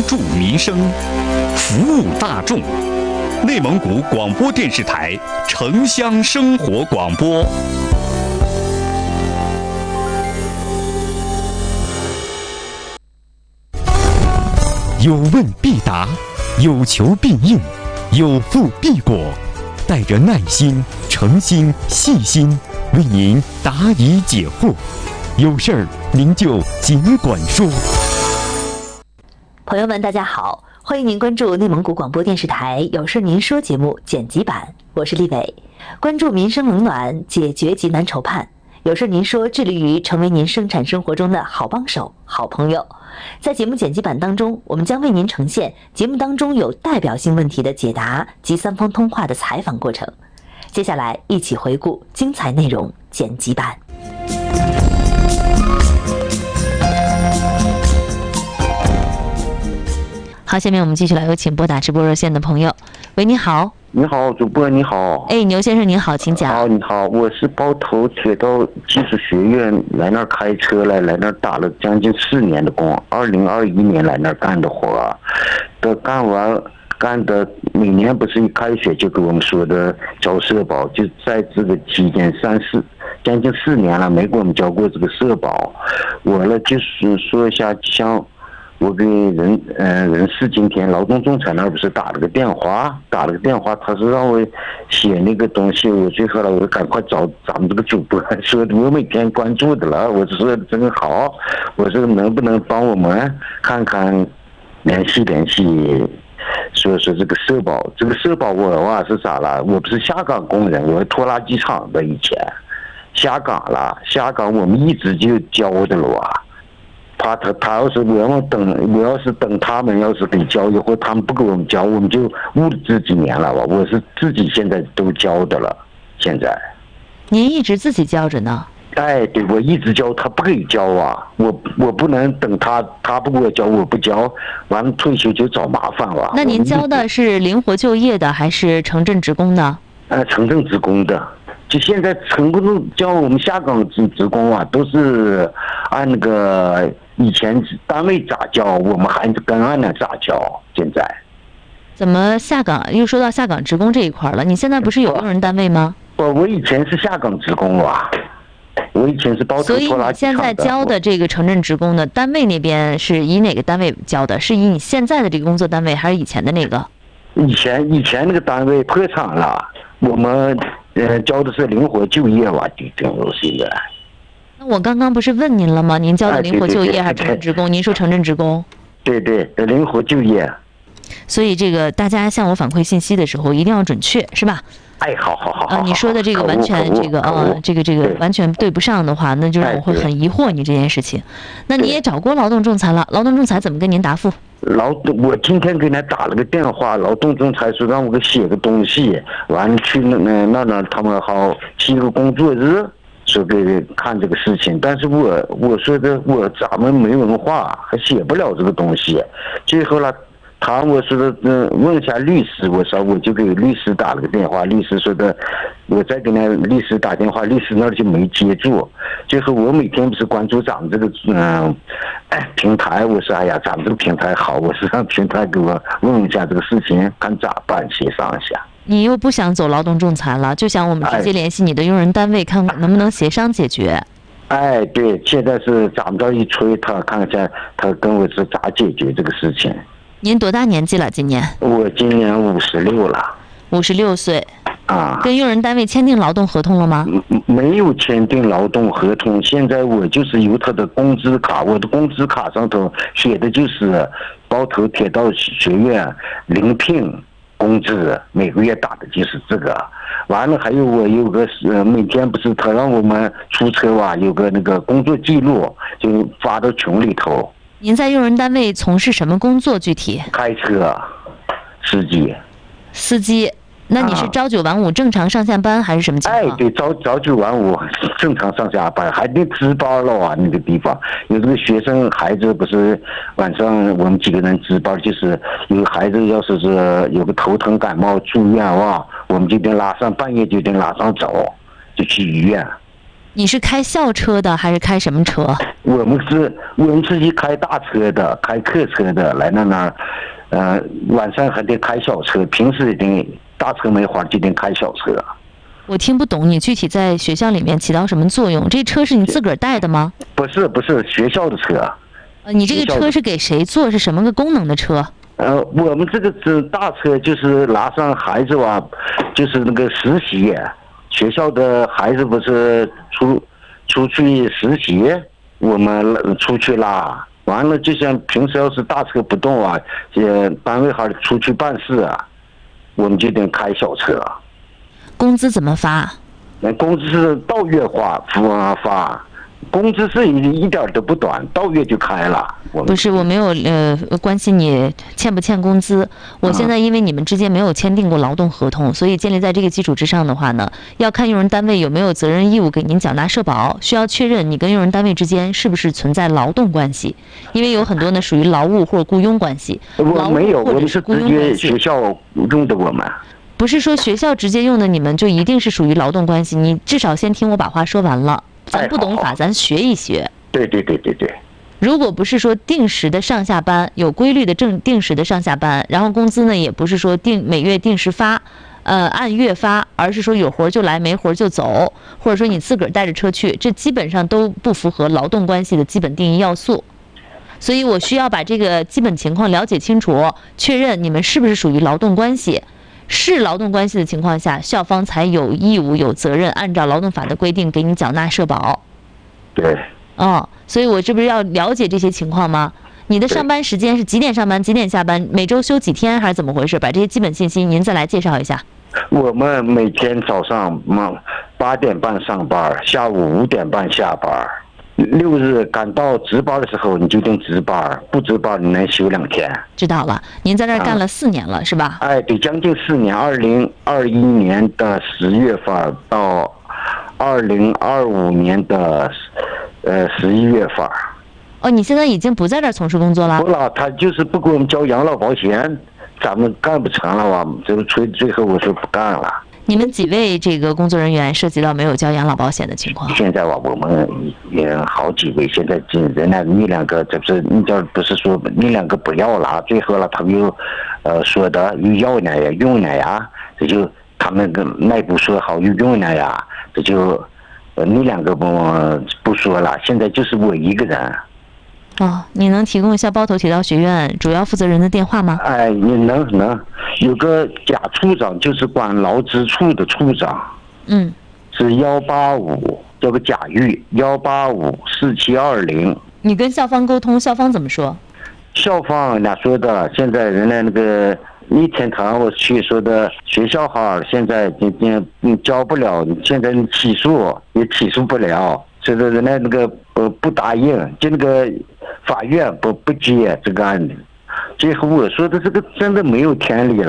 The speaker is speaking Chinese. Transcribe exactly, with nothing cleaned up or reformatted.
助民生，服务大众。内蒙古广播电视台城乡生活广播。有问必答，有求必应，有付必果，带着耐心、诚心、细心，为您答疑解惑。有事儿您就尽管说。 朋友们，大家好，欢迎您关注内蒙古广播电视台有事您说节目剪辑版，我是丽伟。关注民生冷暖，解决急难愁盼，有事您说致力于成为您生产生活中的好帮手、好朋友。在节目剪辑版当中，我们将为您呈现节目当中有代表性问题的解答及三方通话的采访过程。接下来一起回顾精彩内容剪辑版。好，下面我们继续来有请拨打直播热线的朋友。喂，你好。 你好，主播你好。 哎，牛先生您好，请讲。 好，你好，我是包头铁道技术学院来那儿开车来，来那儿打了将近四年的工，二零二一年来那儿干的活，都干完干的，每年不是一开学就给我们说的交社保，就在这个期间三四将近四年了没给我们交过这个社保。我呢就是说一下，像我给人呃人事今天劳动仲裁那儿不是打了个电话，打了个电话，他是让我写那个东西，我最后来我赶快找咱们这个主播说的，我每天关注的了，我说的真好，我说能不能帮我们看看联系联系，说说这个社保，这个社保我啊是咋了？我不是下岗工人，我是拖拉机厂的，以前下岗了，下岗我们一直就交的了啊。他他他要是我要等，我要是等他们要是给交，以后他们不给我们交，我们就误了这几年了吧。我是自己现在都交的了，现在。 您一直自己交着呢？ 哎，对，我一直交，他不给交啊，我我不能等他，他不给我交，我不交，完了退休就找麻烦了。 那您交的是灵活就业的还是城镇职工呢？ 呃，城镇职工的。就现在城不叫我们下岗职职工啊，都是按那个以前单位咋交，我们还是跟按那咋交。现在怎么下岗又说到下岗职工这一块了？你现在不是有用人单位吗？ 我我以前是下岗职工啊，我以前是包头拖拉机厂的。 所以你现在交的这个城镇职工的单位那边是以哪个单位交的？是以你现在的这个工作单位，还是以前的那个？ 以前以前那个单位破产了，我们呃交的是灵活就业吧，对对，现在。 那我刚刚不是问您了吗？您交的灵活就业还是城镇职工？您说城镇职工。 对对，灵活就业。 所以这个大家向我反馈信息的时候一定要准确，是吧？ 哎，好好好。 啊，你说的这个完全这个啊，这个这个完全对不上的话，那就让我会很疑惑你这件事情。那你也找过劳动仲裁了，劳动仲裁怎么跟您答复？ 劳动，我今天给他打了个电话，劳动仲裁说让我给写个东西，完了去那那那那他们好七个工作日，说给看这个事情。但是我我说的我咱们没文化，还写不了这个东西。最后了，他我说的嗯问一下律师，我说我就给律师打了个电话，律师说的我再给那律师打电话，律师那儿就没接住。最后我每天不是关注咱们这个嗯。哎，平台，我说哎呀，咱们这个平台好，我是让平台给我问一下这个事情，看咋办，协商一下。 你又不想走劳动仲裁了，就想我们直接联系你的用人单位，看能不能协商解决。 哎，对，现在是咱们这一催他，看一下他跟我是咋解决这个事情。 您多大年纪了？今年？ 我今年五十六了。 五十六岁。 啊， 跟用人单位签订劳动合同了吗？ 没有签订劳动合同，现在我就是有他的工资卡，我的工资卡上头写的就是包头铁道学院临聘工资，每个月打的就是这个。完了还有我有个呃每天不是他让我们出车吧，有个那个工作记录就发到群里头。 您在用人单位从事什么工作？具体？开车，司机。 司机。那你是朝九晚五正常上下班还是什么情况？ 哎，对，朝朝九晚五正常上下班，还得值班了啊！那个地方有这个学生孩子不是晚上我们几个人值班，就是有孩子要是是有个头疼感冒住院哇，我们就得拉上半夜就得拉上走，就去医院。 你是开校车的还是开什么车？ 我们是我们自己开大车的，开客车的，来到那儿，呃，晚上还得开小车，平时一定大车没活就得开小车。 我听不懂你具体在学校里面起到什么作用？这车是你自个儿带的吗？ 不是不是学校的车。 呃，你这个车是给谁坐？是什么个功能的车？ 呃，我们这个是大车，就是拿上孩子哇，就是那个实习，学校的孩子不是出出去实习，我们出去拉，完了就像平时要是大车不动啊，呃，单位还出去办事啊，我们就得开小车。 工资怎么发？ 那工资是到月发发发，工资是一一点都不短，到月就开了。 不是，我没有呃关心你欠不欠工资。我现在因为你们之间没有签订过劳动合同，所以建立在这个基础之上的话呢，要看用人单位有没有责任义务给您缴纳社保，需要确认你跟用人单位之间是不是存在劳动关系，因为有很多呢属于劳务或者雇佣关系。 我没有，我们是直接学校用的我们。 不是说学校直接用的你们就一定是属于劳动关系，你至少先听我把话说完了。咱不懂法，咱学一学。 对对对对对。 如果不是说定时的上下班，有规律的正定时的上下班，然后工资呢也不是说定每月定时发，呃按月发，而是说有活就来没活就走，或者说你自个儿带着车去，这基本上都不符合劳动关系的基本定义要素。所以我需要把这个基本情况了解清楚，确认你们是不是属于劳动关系。是劳动关系的情况下，校方才有义务有责任按照劳动法的规定给你缴纳社保。 对。 哦，所以我这不是要了解这些情况吗？你的上班时间是几点上班，几点下班？每周休几天还是怎么回事？把这些基本信息您再来介绍一下。 我们每天早上嘛八点半上班，下午五点半下班。六日赶到值班的时候，你就定值班，不值班你能休两天。 知道了，您在这儿干了四年了，啊、是吧？ 哎，对，将近四年，二零二一年的十月份到二零二五年的呃十一月份。 哦，你现在已经不在这儿从事工作了？ 不了，他就是不给我们交养老保险，咱们干不成了哇，就最最后我说不干了。 你们几位这个工作人员涉及到没有交养老保险的情况？ 现在我们也好几位，现在人家那两个，这不是你叫不是说那两个不要了，最后了他们又，呃说的又要呢呀用呢呀，这就他们跟内部说好又用呢呀，这就，呃那两个不不说了，现在就是我一个人。 哦，你能提供一下包头铁道学院主要负责人的电话吗？ 哎，你能能，有个贾处长，就是管劳资处的处长， 嗯， 是幺八五，叫个贾玉，幺八五四七二零。 你跟校方沟通，校方怎么说？ 校方俩说的，现在人家那个那天堂我去说的，学校哈现在你你你交不了，现在你起诉也起诉不了。这个人家那个呃不答应，就那个法院不不接这个案子，最后我说的这个真的没有天理了。